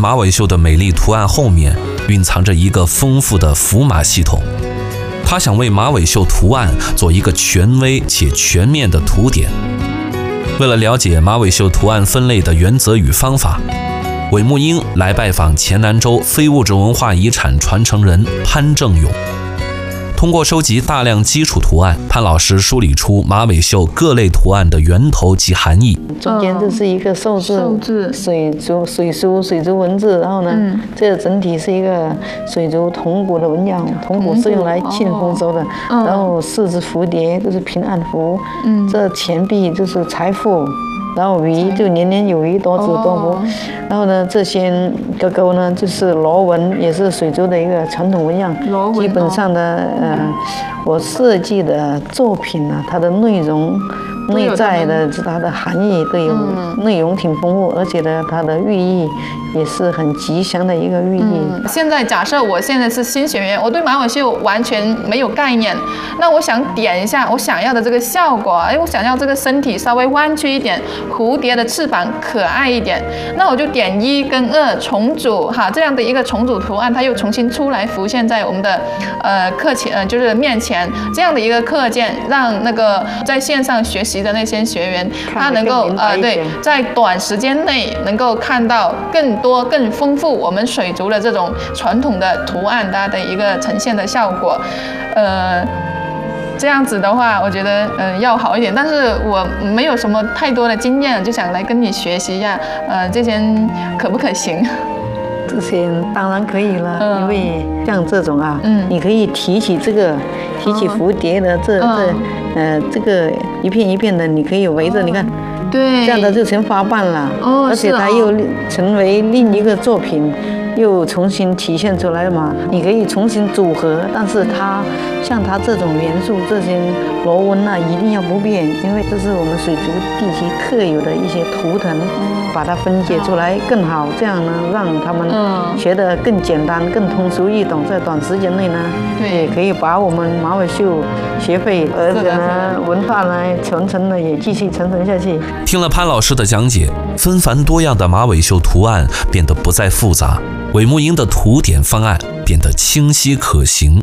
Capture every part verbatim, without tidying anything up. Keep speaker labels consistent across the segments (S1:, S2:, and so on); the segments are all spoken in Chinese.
S1: 马尾绣的美丽图案后面蕴藏着一个丰富的符码系统。他想为马尾绣图案做一个权威且全面的图典。为了了解马尾绣图案分类的原则与方法，韦木英来拜访黔南州非物质文化遗产传承人潘正勇。通过收集大量基础图案，潘老师梳理出马尾绣各类图案的源头及含义。
S2: 中间这是一个寿字，
S3: 寿字
S2: 水族、水书、水族文字，然后呢，嗯、这个整体是一个水族铜鼓的纹样，铜鼓是用来庆丰收的，哦、然后四只蝴蝶就是平安符，嗯、这钱币就是财富。然后鱼就年年有余，多子多福。哦、然后呢，这些勾勾呢，就是螺纹，也是水族的一个传统纹样。
S3: 螺纹。
S2: 基本上的呃，我设计的作品呢、啊，它的内容、内在的它的含义都有，内容挺丰富，而且呢，它的寓意也是很吉祥的一个寓意。
S3: 嗯、现在假设我现在是新学员，我对马尾绣完全没有概念，那我想点一下我想要的这个效果，哎，我想要这个身体稍微弯曲一点。蝴蝶的翅膀可爱一点，那我就点一跟二重组哈，这样的一个重组图案，它又重新出来浮现在我们的呃课前呃就是面前，这样的一个课件，让那个在线上学习的那些学员，他能够呃对，在短时间内能够看到更多更丰富我们水族的这种传统的图案它的一个呈现的效果，呃。这样子的话，我觉得嗯、呃、要好一点，但是我没有什么太多的经验，就想来跟你学习一下，呃，这些可不可行？
S2: 这些当然可以了，嗯、因为像这种啊，嗯，你可以提起这个，提起蝴蝶的这、嗯、这呃这个一片一片的，你可以围着，哦、你看，
S3: 对，
S2: 这样的就成花瓣了，
S3: 哦，
S2: 而且它又成为另一个作品。又重新体现出来了嘛？你可以重新组合，但是它像它这种元素，这些螺纹啊，一定要不变，因为这是我们水族地区特有的一些图腾，把它分解出来更好，这样呢，让他们学得更简单、更通俗易懂，在短时间内呢，也可以把我们马尾绣学会，而且呢，文化呢传承呢也继续传承下去。
S1: 听了潘老师的讲解，纷繁多样的马尾绣图案变得不再复杂。韦木英的图典方案变得清晰可行。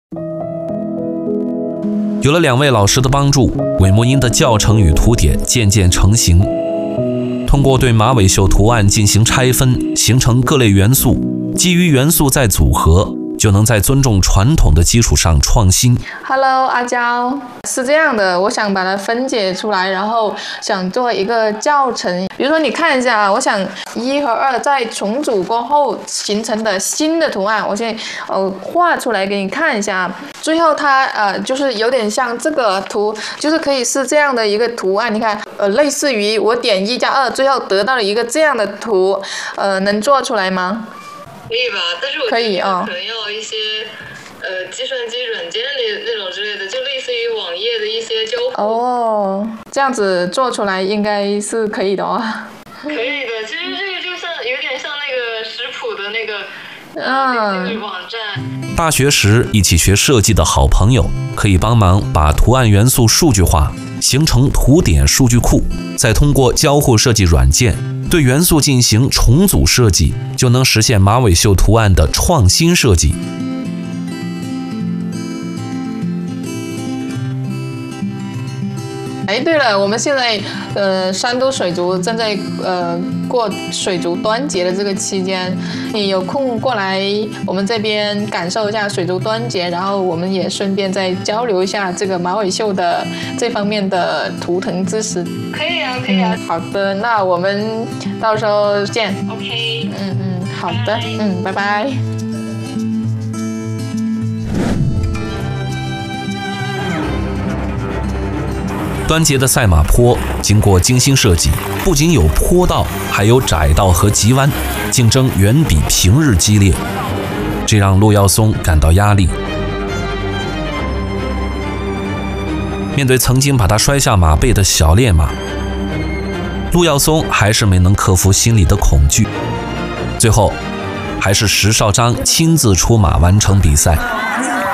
S1: 有了两位老师的帮助，韦木英的教程与图典渐渐成型。通过对马尾绣图案进行拆分，形成各类元素，基于元素再组合，就能在尊重传统的基础上创新。
S3: Hello， 阿娇，是这样的，我想把它分解出来，然后想做一个教程。比如说，你看一下啊，我想一和二在重组过后形成的新的图案，我现在呃画出来给你看一下。最后它呃就是有点像这个图，就是可以是这样的一个图案。你看，呃，类似于我点一加二，最后得到了一个这样的图，呃，能做出来吗？
S4: 可以吧，但是我
S3: 可以啊，
S4: 可能要一些呃计算机软件那那种之类的，就类似于网页的一些交互。
S3: 哦，这样子做出来应该是可以的哦。
S4: 可以的，其实这个就像有点像那个食谱的那个
S3: 嗯
S4: 那个网站。
S1: 大学时一起学设计的好朋友，可以帮忙把图案元素数据化，形成图典数据库，再通过交互设计软件对元素进行重组设计，就能实现马尾绣图案的创新设计。
S3: 哎，对了，我们现在呃，山东水族正在呃过水族端节的这个期间，你有空过来我们这边感受一下水族端节，然后我们也顺便再交流一下这个马尾绣的这方面的图腾知识。
S4: 可以啊，可以啊。
S3: 嗯、好的，那我们到时候见。
S4: OK。
S3: 嗯嗯，好的，拜拜嗯，拜拜。
S1: 端节的赛马坡经过精心设计，不仅有坡道，还有窄道和急弯，竞争远比平日激烈，这让陆耀松感到压力。面对曾经把他摔下马背的小烈马，陆耀松还是没能克服心里的恐惧，最后还是石少章亲自出马完成比赛。